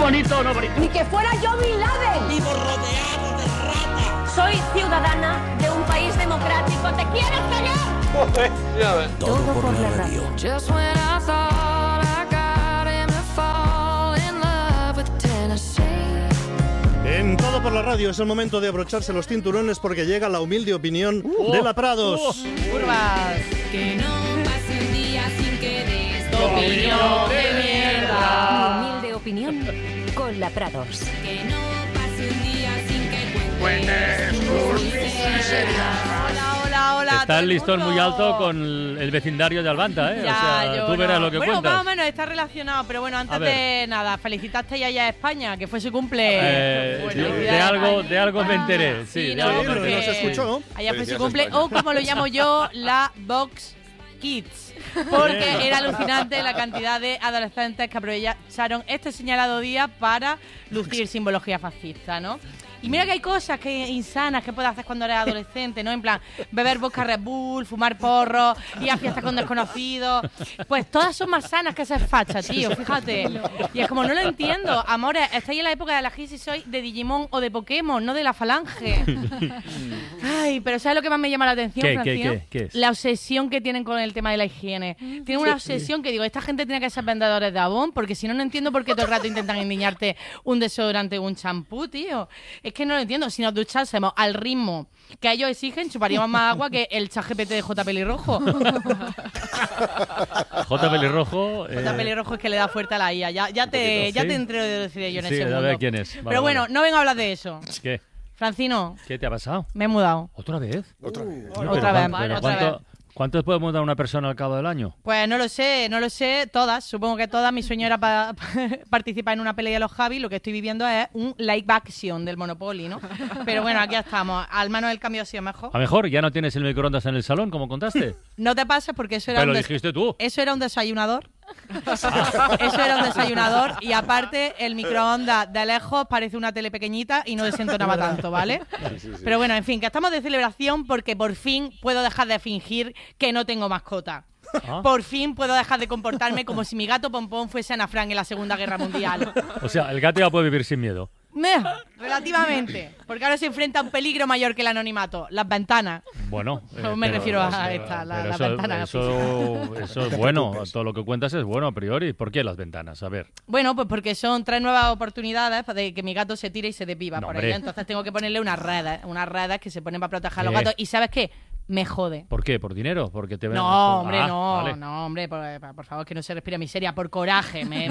bonito o no bonito. Ni que fuera yo Bin Laden. Vivo rodeado de ratas. Soy ciudadana de un país democrático. ¿Te quieres callar? Todo por la radio. Just when I thought I got him to fall in love with Tennessee. En Todo por la Radio es el momento de abrocharse los cinturones porque llega la humilde opinión de la Prados. Curvas. Que no pase un día sin que des tu Opinión de mierda. Humilde opinión con la Prados. Que no pase un día sin que Cuentes tus miserias. Hola. Está el listón muy alto con el vecindario de Albanta, ¿eh? Tú verás lo que bueno, cuentas. más o menos está relacionado, pero bueno, antes de nada, felicitaste ya a España, que fue su cumple. De algo me enteré. Sí, de algo me enteré. No se escuchó. Allá fue su cumple, o como lo llamo yo, la Vox Kids. Porque era alucinante la cantidad de adolescentes que aprovecharon este señalado día para lucir simbología fascista, ¿no? Y mira que hay cosas que insanas que puedes hacer cuando eres adolescente, ¿no? En plan, beber vodka Red Bull, fumar porro, ir a fiestas con desconocidos. Pues todas son más sanas que ser facha, tío, fíjate. Y es como, no lo entiendo. Amores, estáis en la época de elegir si sois de Digimon o de Pokémon, no de la Falange. Ay, pero ¿sabes lo que más me llama la atención, Francino? ¿Qué es? La obsesión que tienen con el tema de la higiene. Tienen una obsesión que digo, esta gente tiene que ser vendedores de Avon, porque si no, no entiendo por qué todo el rato intentan endiñarte un desodorante o un champú, tío. Es que no lo entiendo. Si nos duchásemos al ritmo que ellos exigen, chuparíamos más agua que el ChatGPT de J. Pelirrojo. J. Pelirrojo. J. Pelirrojo es que le da fuerte a la IA. Ya te introduciré yo en ese mundo. A ver quién es. Pero bueno, no vengo a hablar de eso. ¿Qué? Francino. ¿Qué te ha pasado? Me he mudado. ¿Otra vez? Otra vez. Otra vez. ¿Cuánto puede mudar una persona al cabo del año? Pues no lo sé, todas, supongo que todas. Mi sueño era participar en una pelea de los Javi, lo que estoy viviendo es un live action del Monopoly, ¿no? Pero bueno, aquí estamos, al menos el cambio ha sido mejor. A mejor, ya no tienes el microondas en el salón, como contaste. No te pases porque eso era Pero lo dijiste tú. Eso era un desayunador. Eso era un desayunador y aparte el microondas de lejos parece una tele pequeñita y no desentonaba tanto, ¿vale? Sí. Pero bueno, en fin, que estamos de celebración porque por fin puedo dejar de fingir que no tengo mascota. Por fin puedo dejar de comportarme como si mi gato Pompón fuese Ana Frank en la Segunda Guerra Mundial. O sea, el gato ya puede vivir sin miedo. Relativamente, porque ahora se enfrenta a un peligro mayor que el anonimato, las ventanas. Bueno, me refiero a esta, las ventanas. Eso es bueno, todo lo que cuentas es bueno a priori. ¿Por qué las ventanas? A ver. Bueno, pues porque son 3 nuevas oportunidades de que mi gato se tire y se desviva por ello. Entonces tengo que ponerle unas redes que se ponen para proteger a los gatos. ¿Y sabes qué? Me jode. ¿Por qué? ¿Por dinero? Porque te ven. No, hombre, no, hombre, por favor, que no se respire miseria, por coraje, me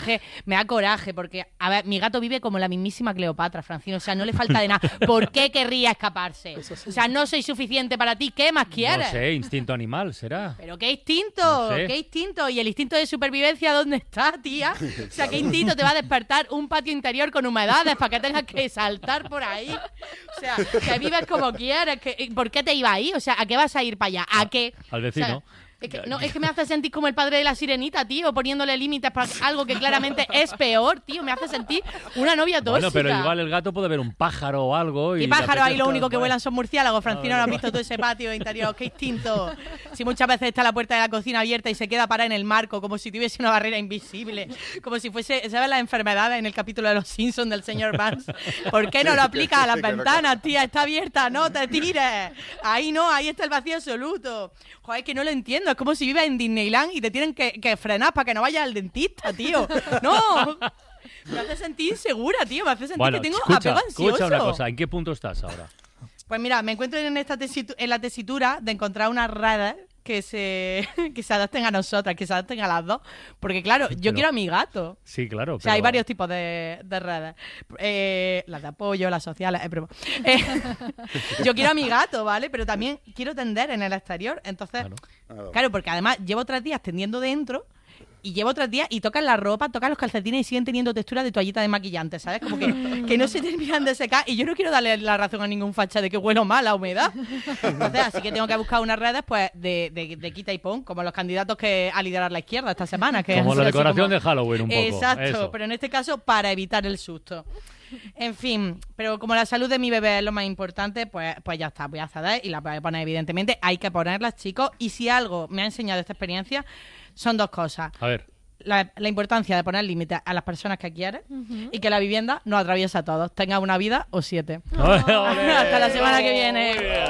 da coraje, porque, a ver, mi gato vive como la mismísima Cleopatra, Francino, o sea, no le falta de nada. ¿Por qué querría escaparse? O sea, no soy suficiente para ti, ¿qué más quieres? No sé, instinto animal, será. ¿Pero qué instinto? No sé. ¿Qué instinto? ¿Y el instinto de supervivencia dónde está, tía? O sea, ¿qué instinto te va a despertar un patio interior con humedades para que tengas que saltar por ahí? O sea, que vives como quieres, ¿por qué te iba ahí? O sea, ¿a qué vas a ir para allá? ¿A qué? Al vecino. O sea, es que me hace sentir como el padre de la sirenita, tío, poniéndole límites para algo que claramente es peor, tío. Me hace sentir una novia tóxica. Bueno, pero igual el gato puede ver un pájaro o algo. Y pájaro ahí lo único que vuelan son murciélagos. Francino, ¿no has visto todo ese patio interior? ¡Qué instinto! Si muchas veces está la puerta de la cocina abierta y se queda parada en el marco, como si tuviese una barrera invisible. Como si fuese, ¿sabes las enfermedades en el capítulo de Los Simpsons del señor Barnes? ¿Por qué no lo aplicas a las ventanas, tía? Está abierta, no te tires. Ahí no, ahí está el vacío absoluto. Joder, es que no lo entiendo. Es como si vives en Disneyland y te tienen que frenar para que no vayas al dentista, tío. No. Me hace sentir insegura, tío. Me hace sentir que tengo apego ansioso. Escucha una cosa. ¿En qué punto estás ahora? Pues mira, me encuentro en la tesitura de encontrar unas redes que se adapten a nosotras, que se adapten a las dos. Porque claro, yo quiero a mi gato. Sí, claro. O sea, hay varios tipos de redes. Las de apoyo, las sociales. Yo quiero a mi gato, ¿vale? Pero también quiero tender en el exterior. Entonces, claro, porque además llevo 3 días tendiendo dentro. Y llevo 3 días y tocan la ropa, tocan los calcetines y siguen teniendo textura de toallita de maquillante, ¿sabes? Como que no se terminan de secar. Y yo no quiero darle la razón a ningún facha de que huelo mal a humedad. Entonces, así que tengo que buscar unas redes pues de quita y pon, como los candidatos que a liderar la izquierda esta semana. Que como la decoración de Halloween un poco. Exacto, eso. Pero en este caso para evitar el susto. En fin, pero como la salud de mi bebé es lo más importante, pues ya está, voy a ceder y la voy a poner, evidentemente. Hay que ponerlas, chicos. Y si algo me ha enseñado esta experiencia, son 2 cosas. A ver. la importancia de poner límites a las personas que quieres y que la vivienda nos atraviesa a todos. Tenga una vida o 7. Hasta la semana que viene.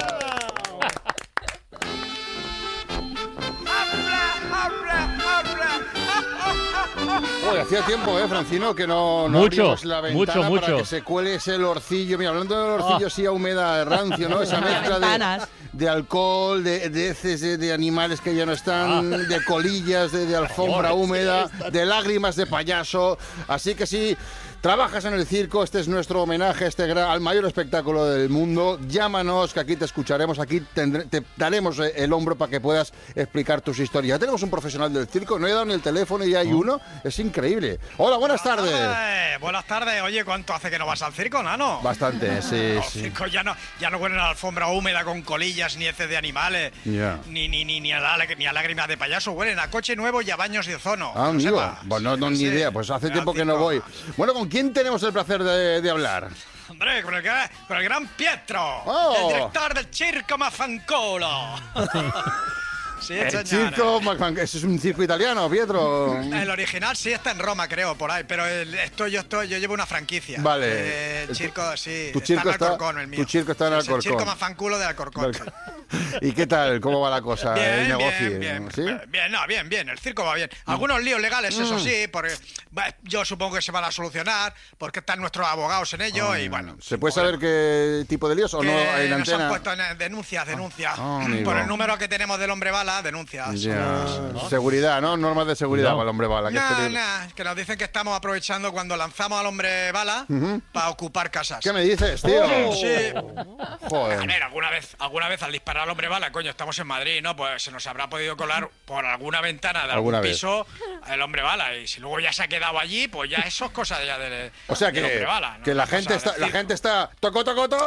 Oye, hacía tiempo, Francino, que no abrimos la ventana para que se cuele ese olorcillo. Mira, hablando del olorcillo así a húmeda, rancio, ¿no? Esa mezcla de alcohol, de heces de animales que ya no están, de colillas, de alfombra húmeda, de lágrimas de payaso. Así que sí, trabajas en el circo, este es nuestro homenaje al mayor espectáculo del mundo. Llámanos, que aquí te escucharemos, aquí te daremos el hombro para que puedas explicar tus historias. Ya tenemos un profesional del circo, no he dado ni el teléfono y ya hay uno. Es increíble. Hola, buenas tardes. Buenas tardes. Oye, ¿cuánto hace que no vas al circo, Nano? Bastante, sí. Los circos ya no huelen a la alfombra húmeda con colillas, ni heces de animales, ni a lágrimas de payaso. Huelen a coche nuevo y a baños de ozono. Ah, amigo, bueno, no, ni idea. Pues hace tiempo que no voy. Bueno, ¿con quién tenemos el placer de hablar? Hombre, con el gran Pietro, el director del Circo Mafanculo. Sí, el circo, ¿eso es un circo italiano, Pietro? El original sí está en Roma, creo, por ahí, pero yo llevo una franquicia. Vale. El circo, sí, tu circo está en Alcorcón, el mío. Tu circo está en Alcorcón. El circo Mafanculo de Alcorcón. ¿Y qué tal? ¿Cómo va la cosa? Bien, el negocio. Bien. ¿Sí? Bien. El circo va bien. Algunos líos legales, eso sí, porque yo supongo que se van a solucionar, porque están nuestros abogados en ello y bueno. ¿Se puede saber qué tipo de líos o no en nos antena? han puesto en denuncias. Por el número que tenemos del hombre bala, denuncias. Ya. Seguridad, ¿no? Normas de seguridad para el hombre bala. Que nos dicen que estamos aprovechando cuando lanzamos al hombre bala para ocupar casas. ¿Qué me dices, tío? Sí. Joder. A ver, alguna vez al disparar al hombre bala, coño, estamos en Madrid, ¿no? Pues se nos habrá podido colar por alguna ventana de algún piso el hombre bala. Y si luego ya se ha quedado allí, pues ya eso es cosa ya del hombre bala, ¿no? Que la gente está toco,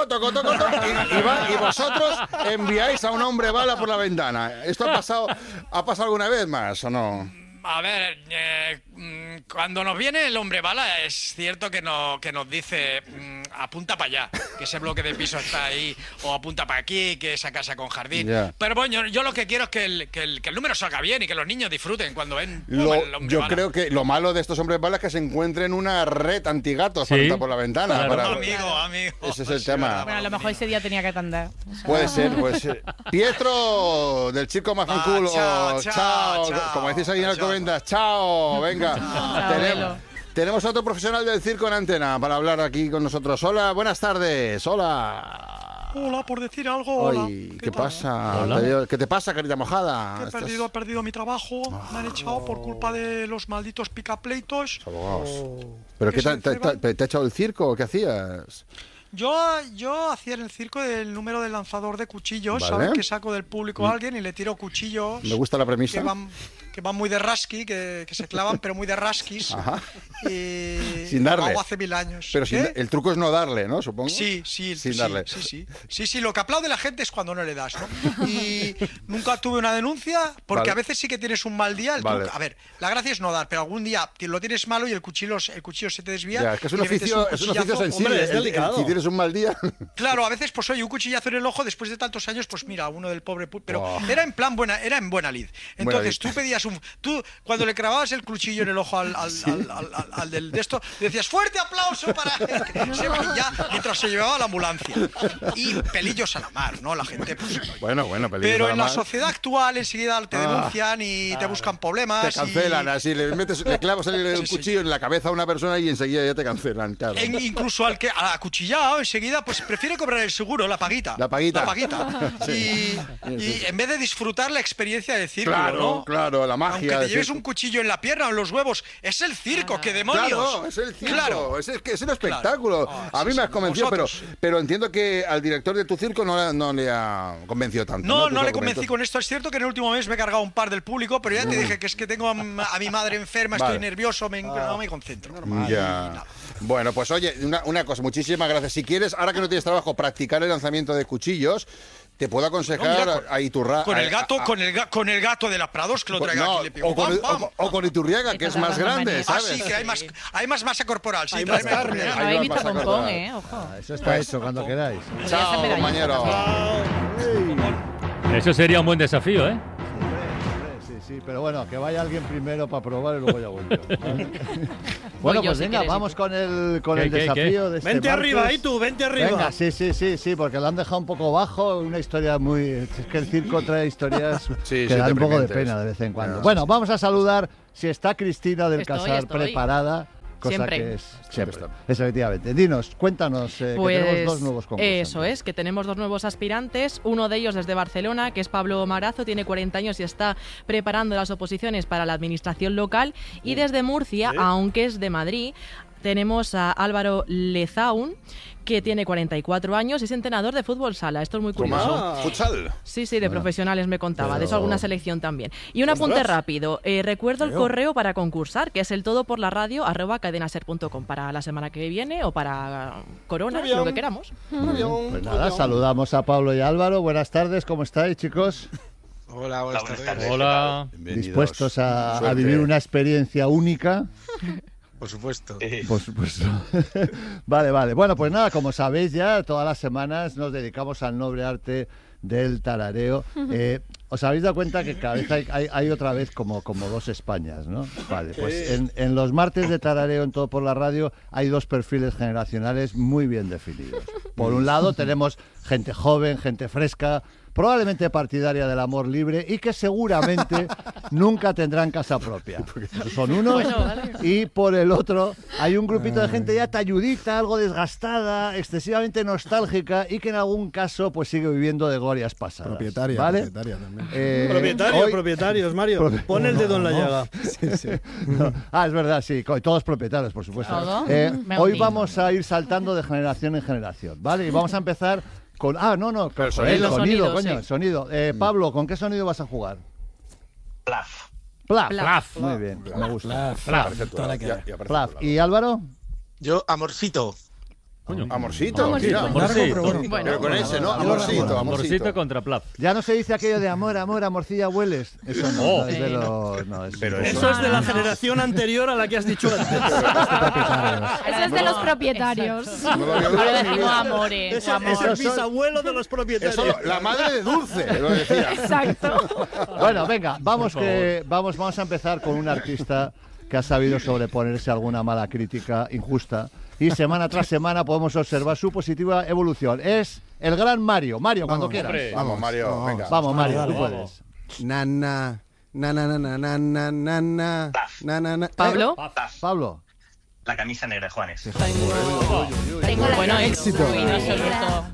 y vosotros enviáis a un hombre bala por la ventana. ¿Esto ha pasado alguna vez más o no? A ver, cuando nos viene el hombre bala es cierto que nos dice apunta para allá, que ese bloque de piso está ahí, o apunta para aquí, que esa casa con jardín. Yeah. Pero bueno, yo lo que quiero es que el número salga bien y que los niños disfruten cuando ven el hombre yo bala. Creo que lo malo de estos hombres balas es que se encuentren una red antigatos por la ventana. Claro. Amigo. Ese es el tema. Bueno, a lo mejor ese día tenía que atender. Puede ser. Pietro, del Circo Mafanculo. Chao. Como decís ahí en Alcobendas, chao. Venga. Tenemos a otro profesional del circo en antena para hablar aquí con nosotros. Hola, buenas tardes. Hola, por decir algo. Hola. ¿Qué pasa? ¿Qué te pasa, carita mojada? He perdido mi trabajo. Me han echado por culpa de los malditos picapleitos. ¿Pero qué te ha echado el circo? ¿Qué hacías? Yo hacía en el circo el número del lanzador de cuchillos, ¿vale? ¿Sabes? Que saco del público a alguien y le tiro cuchillos. Me gusta la premisa. Que van muy de rasqui, que se clavan, pero muy de rasquis. Ajá. Y sin darle. Lo hago hace 1000 años. Pero el truco es no darle, ¿no? Supongo. Sí. Sin darle. Sí, lo que aplaude la gente es cuando no le das, ¿no? Y nunca tuve una denuncia, porque a veces sí que tienes un mal día. A ver, la gracia es no dar, pero algún día lo tienes malo y el cuchillo se te desvía. Ya, es que es un oficio sensible. Hombre, es delicado. Si tienes un mal día. Claro, a veces, pues oye, un cuchillazo en el ojo después de tantos años, pues mira, uno del pobre. Pero era en plan era en buena lid. Entonces tú pedías tú cuando le clavabas el cuchillo en el ojo al del de esto, le decías fuerte aplauso para ya, mientras se llevaba la ambulancia. Y pelillos a la mar, ¿no? La gente, pues. Bueno, pelillos pero a la en mar. La sociedad actual enseguida te denuncian y te buscan problemas. Te cancelan, así le clavas el cuchillo en la cabeza a una persona y enseguida ya te cancelan, claro. Incluso al acuchillado enseguida, pues prefiere cobrar el seguro, la paguita. Sí. Y en vez de disfrutar la experiencia del circo, ¿no? Claro, la magia. Aunque te lleves un cuchillo en la pierna o en los huevos, es el circo, ¡qué demonios! Claro, es el circo, es el espectáculo. A mí me has convencido, pero entiendo que al director de tu circo no le ha convencido tanto. No le convencí con esto. Es cierto que en el último mes me he cargado un par del público, pero ya te dije que es que tengo a mi madre enferma, estoy nervioso, no me concentro. Ya. Bueno, pues oye, una cosa, muchísimas gracias. Si quieres, ahora que no tienes trabajo, practicar el lanzamiento de cuchillos, te puedo aconsejar a Iturralde. Con el gato de la Prados, que lo traiga aquí y le pico. O con Iturriaga, que es más grande, ¿sabes? Sí, que hay más masa corporal. Sí, hay más carne. Hay visto pompón, ojo. Eso está hecho cuando queráis. Chao, compañero. Eso sería un buen desafío, ¿eh? Sí. Sí, pero bueno, que vaya alguien primero para probar y luego ya voy yo. Bueno, pues venga, vamos con el desafío de este Vente martes. arriba, ahí tú, vente arriba. Venga, sí, porque lo han dejado un poco bajo, una historia muy... Es que el circo trae historias que dan un poco de pena de vez en cuando. Bueno, vamos a saludar si está Cristina del Casar preparada. Cosa siempre. Que es siempre. Efectivamente. Dinos, cuéntanos, que tenemos dos nuevos concursantes. Eso es, que tenemos dos nuevos aspirantes. Uno de ellos desde Barcelona, que es Pablo Marazo, tiene 40 años y está preparando las oposiciones para la administración local. Y desde Murcia, aunque es de Madrid, tenemos a Álvaro Lezaun, que tiene 44 años y es entrenador de fútbol sala. Esto es muy curioso. ¿Futsal? Sí, de profesionales me contaba. De eso alguna selección también. Y un apunte rápido. Recuerdo el correo para concursar, que es el todoporlaradio@cadenaser.com para la semana que viene o para Corona, lo que queramos. Pues nada, saludamos a Pablo y Álvaro. Buenas tardes, ¿cómo estáis, chicos? Hola, buenas tardes. Hola. ¿Dispuestos a vivir una experiencia única? Por supuesto. Por supuesto. Vale. Bueno, pues nada, como sabéis ya, todas las semanas nos dedicamos al noble arte del tarareo. ¿Os habéis dado cuenta que cada vez hay otra vez como dos Españas, ¿no? Vale, pues en los martes de tarareo en Todo por la Radio hay dos perfiles generacionales muy bien definidos. Por un lado tenemos gente joven, gente fresca, probablemente partidaria del amor libre y que seguramente nunca tendrán casa propia. Son unos. Y por el otro hay un grupito de gente ya talludita, algo desgastada, excesivamente nostálgica y que en algún caso pues sigue viviendo de glorias pasadas. Propietaria también. Propietarios, Mario. Pon el dedo en la llaga. Sí. No. Es verdad, sí. Todos propietarios, por supuesto. Hoy vamos a ir saltando de generación en generación, ¿vale? Y vamos a empezar con... Pero el sonido, coño, el sonido. Pablo, ¿con qué sonido vas a jugar? Plaf. Plaf. Muy bien, me gusta. Plaf. ¿Y Álvaro? Yo, amorcito. Amorcito. Bueno, pero con ese, ¿no? Amorcito contra Plaf. Ya no se dice aquello de amor, amorcilla hueles. Eso no, es de los... Eso es de la generación anterior a la que has dicho antes. Eso es de los propietarios. Ahora decimos amores. Eso es el bisabuelo de los propietarios. Eso, la madre de Dulce, lo decía. Exacto. Bueno, venga, vamos a empezar con un artista que ha sabido sobreponerse a alguna mala crítica injusta y semana tras semana podemos observar su positiva evolución. Es el gran Mario. Mario, cuando quieras. Hombre. Vamos, Mario, venga. Vamos, Mario, Vale, tú puedes. Pablo. Pablo. La camisa negra de Juanes. Tengo Bueno, éxito. absoluto.